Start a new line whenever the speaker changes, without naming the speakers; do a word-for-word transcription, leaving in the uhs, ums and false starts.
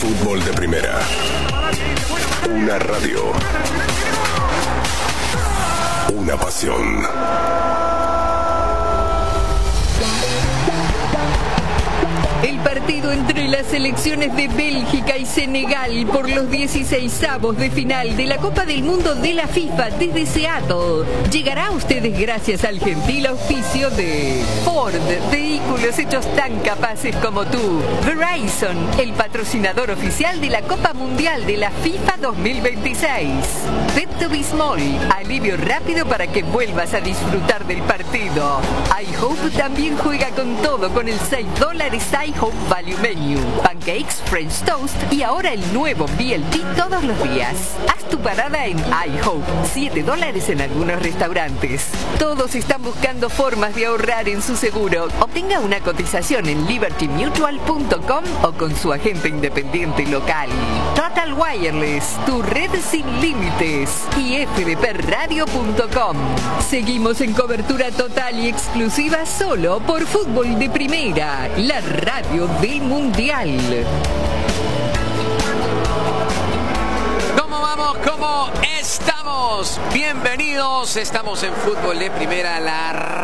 Fútbol de Primera. Una radio. Una pasión.
El partido entre las selecciones de Bélgica y Senegal por los dieciseisavos de final de la Copa del Mundo de la FIFA desde Seattle llegará a ustedes gracias al gentil auspicio de Ford, vehículos hechos tan capaces como tú. Verizon, el patrocinador oficial de la Copa Mundial de la FIFA dos mil veintiséis. Pepto Bismol, alivio rápido para que vuelvas a disfrutar del partido. iHope también juega con todo con el seis dólares iHope Value Menu, pancakes, French toast y ahora el nuevo B L T todos los días. Haz tu parada en iHope, siete dólares en algunos restaurantes. Todos están buscando formas de ahorrar en su seguro. Obtenga una cotización en liberty mutual punto com o con su agente independiente local. Total Wireless, tu red sin límites, y f d p radio punto com. Seguimos en cobertura total y exclusiva solo por Fútbol de Primera, la radio del Mundial.
¿Cómo vamos? ¿Cómo estamos? Bienvenidos, estamos en Fútbol de Primera, la